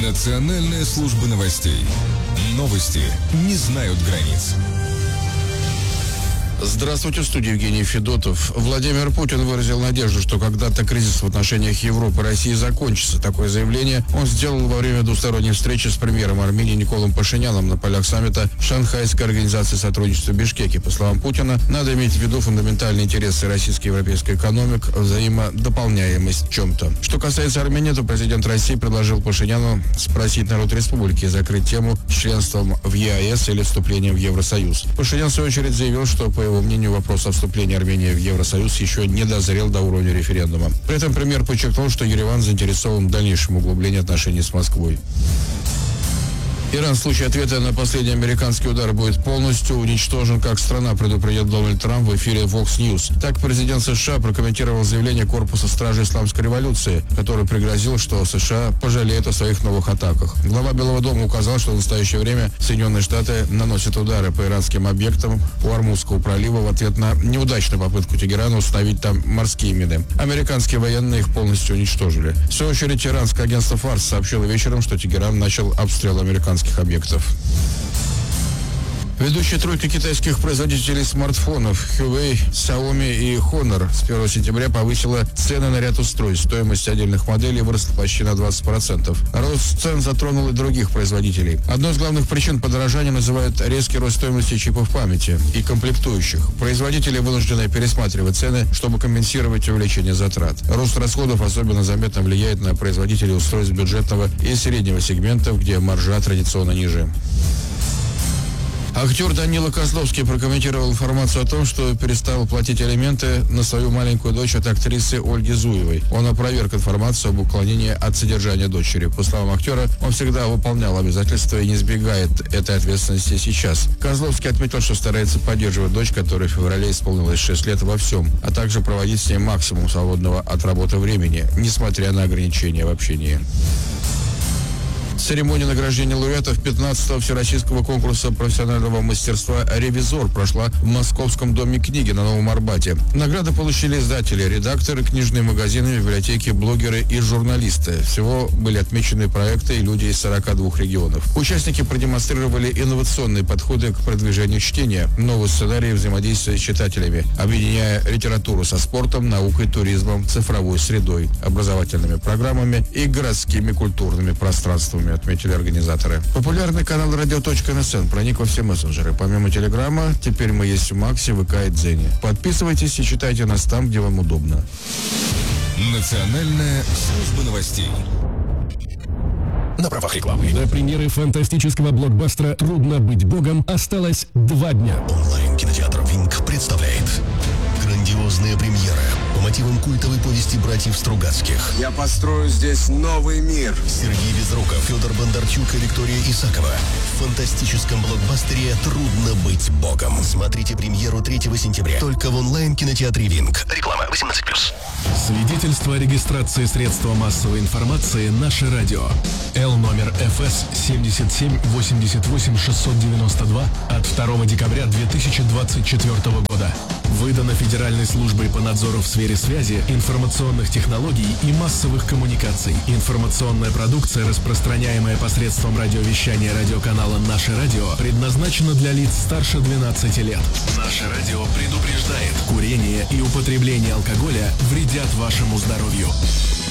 Национальная служба новостей. Новости не знают границ. Здравствуйте, в студии Евгений Федотов. Владимир Путин выразил надежду, что когда-то кризис в отношениях Европы и России закончится. Такое заявление он сделал во время двусторонней встречи с премьером Армении Николом Пашиняном на полях саммита Шанхайской организации сотрудничества в Бишкеке. По словам Путина, надо иметь в виду фундаментальные интересы российской и европейской экономик, взаимодополняемость в чем-то. Что касается Армении, то президент России предложил Пашиняну спросить народ республики и закрыть тему с членством в ЕАЭС или вступлением в Евросоюз. Пашинян, в свою очередь, заявил, что, по его мнению, вопрос о вступлении Армении в Евросоюз еще не дозрел до уровня референдума. При этом премьер подчеркнул, что Ереван заинтересован в дальнейшем углублении отношений с Москвой. Иран в случае ответа на последний американский удар будет полностью уничтожен, как страна, предупредил Дональд Трамп в эфире Fox News. Так президент США прокомментировал заявление Корпуса стражи Исламской революции, который пригрозил, что США пожалеют о своих новых атаках. Глава Белого дома указал, что в настоящее время Соединенные Штаты наносят удары по иранским объектам у Ормузского пролива в ответ на неудачную попытку Тегерана установить там морские мины. Американские военные их полностью уничтожили. В свою очередь, иранское агентство Фарс сообщило вечером, что Тегеран начал обстрел американских объектов. Ведущая тройка китайских производителей смартфонов Huawei, Xiaomi и Honor с 1 сентября повысила цены на ряд устройств. Стоимость отдельных моделей выросла почти на 20%. Рост цен затронул и других производителей. Одной из главных причин подорожания называют резкий рост стоимости чипов памяти и комплектующих. Производители вынуждены пересматривать цены, чтобы компенсировать увеличение затрат. Рост расходов особенно заметно влияет на производителей устройств бюджетного и среднего сегментов, где маржа традиционно ниже. Актер Данила Козловский прокомментировал информацию о том, что перестал платить алименты на свою маленькую дочь от актрисы Ольги Зуевой. Он опроверг информацию об уклонении от содержания дочери. По словам актера, он всегда выполнял обязательства и не избегает этой ответственности сейчас. Козловский отметил, что старается поддерживать дочь, которой в феврале исполнилось 6 лет, во всем, а также проводить с ней максимум свободного от работы времени, несмотря на ограничения в общении. Церемония награждения лауреатов 15-го Всероссийского конкурса профессионального мастерства «Ревизор» прошла в Московском доме книги на Новом Арбате. Награды получили издатели, редакторы, книжные магазины, библиотеки, блогеры и журналисты. Всего были отмечены проекты и люди из 42 регионов. Участники продемонстрировали инновационные подходы к продвижению чтения, новые сценарии взаимодействия с читателями, объединяя литературу со спортом, наукой, туризмом, цифровой средой, образовательными программами и городскими культурными пространствами, отметили организаторы. Популярный канал radio.nsn проник во все мессенджеры. Помимо Телеграма, теперь мы есть в Максе, ВК и Дзене. Подписывайтесь и читайте нас там, где вам удобно. Национальная служба новостей. На правах рекламы. До премьеры фантастического блокбастера «Трудно быть богом» осталось 2 дня. Онлайн-кинотеатр «Винг» представляет грандиозная премьера по мотивам культовой повести братьев Стругацких. Я построю здесь новый мир. Сергей Безруков, Федор Бондарчук и Виктория Исакова. В фантастическом блокбастере «Трудно быть богом». Смотрите премьеру 3 сентября. Только в онлайн-кинотеатре «Винг». Реклама 18+. Свидетельство о регистрации средства массовой информации «Наше радио». Л номер ФС 77-88-692 от 2 декабря 2024 года. Выдано Федеральной службой по надзору в сфере связи, информационных технологий и массовых коммуникаций. Информационная продукция, распространяемая посредством радиовещания радиоканала «Наше радио», предназначена для лиц старше 12 лет. «Наше радио» предупреждает: курение и употребление алкоголя вредят вашему здоровью.